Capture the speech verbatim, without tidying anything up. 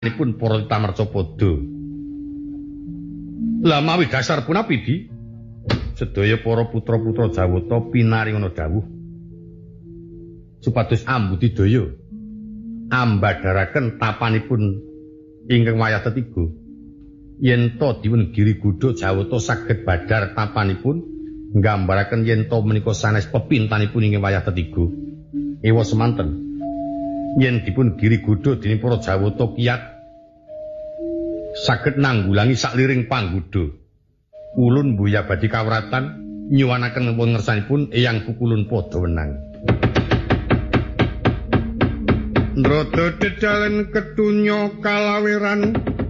pun para tamarca padha. Lah mawi dasar punapidi sedaya para putra-putra Jawata pinaringana dawuh supados Ambudidaya ambadharaken tapanipun ingkang wayah tetiga yen to diwun Giriguda Jawata saged badhar tapanipun nggambaraken yen to menika sanes pepintanipun ingkang wayah tetiga ewa semanten yen dipun Giriguda dening para Jawata kiyat saged nanggulangi sakliring panggoda ulun mbuya badhe kawratan nyuwanaken wengersanipun eyang pukulun padha wenang. Ndrada dedalen ketunya kalaweran